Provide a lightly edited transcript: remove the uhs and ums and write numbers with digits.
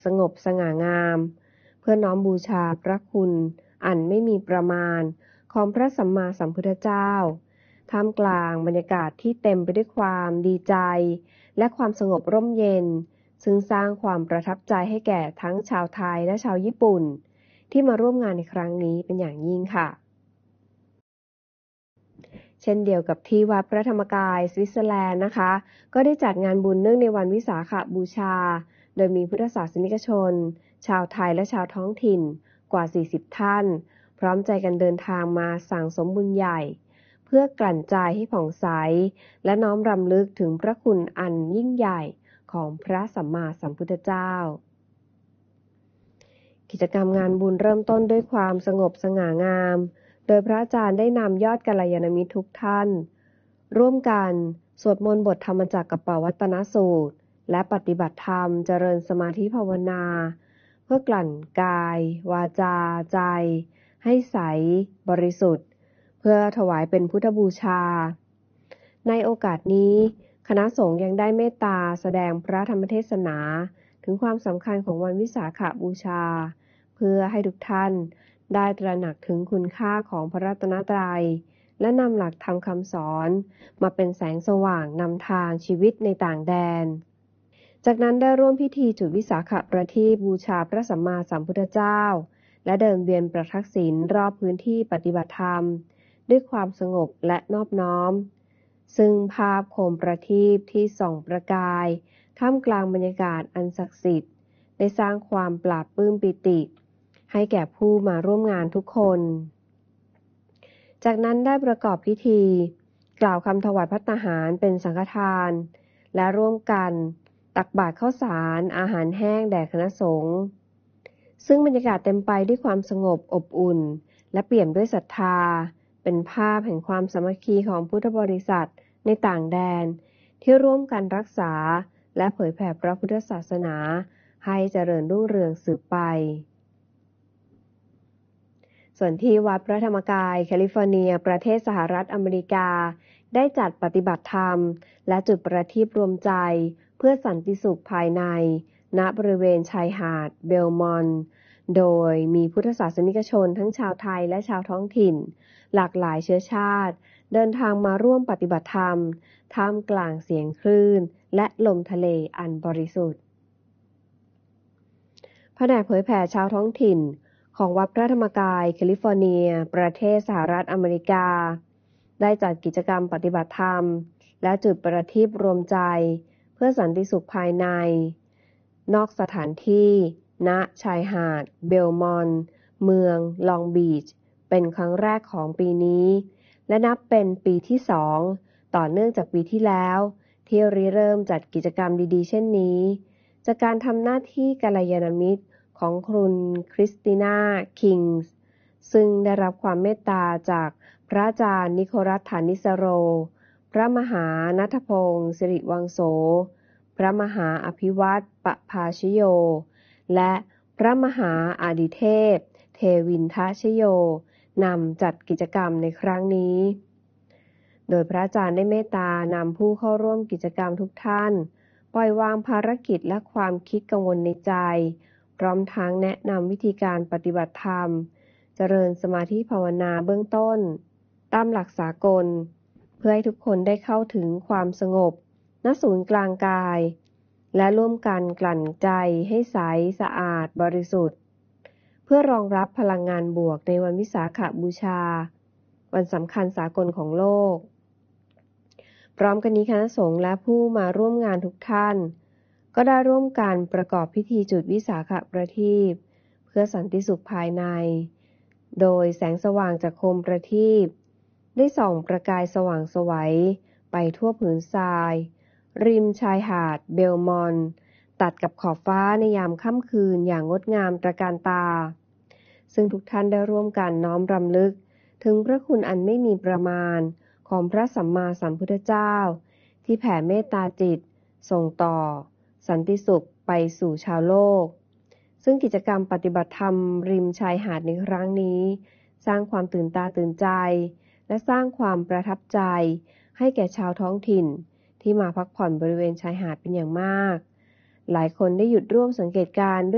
สงบสง่างามเพื่อน้อมบูชาพระคุณอันไม่มีประมาณของพระสัมมาสัมพุทธเจ้าท่ามกลางบรรยากาศที่เต็มไปด้วยความดีใจและความสงบร่มเย็นซึ่งสร้างความประทับใจให้แก่ทั้งชาวไทยและชาวญี่ปุ่นที่มาร่วมงานในครั้งนี้เป็นอย่างยิ่งค่ะเช่นเดียวกับที่วัดพระธรรมกายสวิตเซอร์แลนด์นะคะก็ได้จัดงานบุญเนื่องในวันวิสาขบูชาโดยมีพุทธศาสนิกชนชาวไทยและชาวท้องถิ่นกว่า40ท่านพร้อมใจกันเดินทางมาสั่งสมบุญใหญ่เพื่อกลั่นใจให้ผ่องใสและน้อมรำลึกถึงพระคุณอันยิ่งใหญ่ของพระสัมมาสัมพุทธเจ้ากิจกรรมงานบุญเริ่มต้นด้วยความสงบสง่างามโดยพระอาจารย์ได้นำยอดกัลยาณมิตรทุกท่านร่วมกันสวดมนต์บทธรรมจักรปวัตตนสูตรและปฏิบัติธรรมเจริญสมาธิภาวนาเพื่อกลั่นกายวาจาใจให้ใสบริสุทธิ์เพื่อถวายเป็นพุทธบูชาในโอกาสนี้คณะสงฆ์ยังได้เมตตาแสดงพระธรรมเทศนาถึงความสำคัญของวันวิสาขบูชาเพื่อให้ทุกท่านได้ตระหนักถึงคุณค่าของพระรัตนตรัยและนำหลักธรรมคำสอนมาเป็นแสงสว่างนำทางชีวิตในต่างแดนจากนั้นได้ร่วมพิธีจุดวิสาขประทีปบูชาพระสัมมาสัมพุทธเจ้าและเดินเวียนประทักษิณรอบพื้นที่ปฏิบัติธรรมด้วยความสงบและนอบน้อมซึ่งภาพโคมประทีปที่ส่องประกายท่ามกลางบรรยากาศอันศักดิ์สิทธิ์ได้สร้างความปลาบปลื้มปิติให้แก่ผู้มาร่วมงานทุกคนจากนั้นได้ประกอบพิธีกล่าวคำถวายภัตตาหารเป็นสังฆทานและร่วมกันตักบาตรข้าวสารอาหารแห้งแด่คณะสงฆ์ซึ่งบรรยากาศเต็มไปด้วยความสงบอบอุ่นและเปี่ยมด้วยศรัทธาเป็นภาพแห่งความสามัคคีของพุทธบริษัทในต่างแดนที่ร่วมกันรักษาและเผยแผ่พระพุทธศาสนาให้เจริญรุ่งเรืองสืบไปส่วนที่วัดพระธรรมกายแคลิฟอร์เนียประเทศสหรัฐอเมริกาได้จัดปฏิบัติธรรมและจุดประทีปรวมใจเพื่อสันติสุขภายในณบริเวณชายหาดเบลมอนต์โดยมีพุทธศาสนิกชนทั้งชาวไทยและชาวท้องถิ่นหลากหลายเชื้อชาติเดินทางมาร่วมปฏิบัติธรรมท่ามกลางเสียงคลื่นและลมทะเลอันบริสุทธิ์แผนกเผยแผ่ชาวท้องถิ่นของวัดพระธรรมกายแคลิฟอร์เนียประเทศสหรัฐอเมริกาได้จัดกิจกรรมปฏิบัติธรรมและจุดประทีปรวมใจเพื่อสันติสุขภายในนอกสถานที่ณชายหาดเบลมอนต์เมืองลองบีชเป็นครั้งแรกของปีนี้และนับเป็นปีที่2ต่อเนื่องจากปีที่แล้วที่ริเริ่มจัดกิจกรรมดีๆเช่นนี้จากการทำหน้าที่กัลยาณมิตรของคุณคริสติน่าคิงส์ซึ่งได้รับความเมตตาจากพระอาจารย์นิโคลัสฐานิสโรพระมหาณัฐพงศ์สิริวังโสพระมหาอภิวัตปภาชโยและพระมหาอาดิเทพเทวินทชโยนำจัดกิจกรรมในครั้งนี้โดยพระอาจารย์ได้เมตตานำผู้เข้าร่วมกิจกรรมทุกท่านปล่อยวางภารกิจและความคิดกังวลในใจพร้อมทั้งแนะนำวิธีการปฏิบัติธรรมเจริญสมาธิภาวนาเบื้องต้นตามหลักสากลเพื่อให้ทุกคนได้เข้าถึงความสงบณศูนย์กลางกายและร่วมกันกลั่นใจให้ใสสะอาดบริสุทธิ์เพื่อรองรับพลังงานบวกในวันวิสาขบูชาวันสำคัญสากลของโลกพร้อมกันนี้คณะสงฆ์และผู้มาร่วมงานทุกท่านก็ได้ร่วมกันประกอบพิธีจุดวิสาขประทีปเพื่อสันติสุขภายในโดยแสงสว่างจากโคมประทีปได้ส่องประกายสว่างไสวไปทั่วผืนทรายริมชายหาดเบลมอนต์ตัดกับขอบฟ้าในยามค่ำคืนอย่างงดงามตระการตาซึ่งทุกท่านได้ร่วมกันน้อมรำลึกถึงพระคุณอันไม่มีประมาณของพระสัมมาสัมพุทธเจ้าที่แผ่เมตตาจิตส่งต่อสันติสุขไปสู่ชาวโลกซึ่งกิจกรรมปฏิบัติธรรมริมชายหาดในครั้งนี้สร้างความตื่นตาตื่นใจและสร้างความประทับใจให้แก่ชาวท้องถิ่นที่มาพักผ่อนบริเวณชายหาดเป็นอย่างมากหลายคนได้หยุดร่วมสังเกตการณ์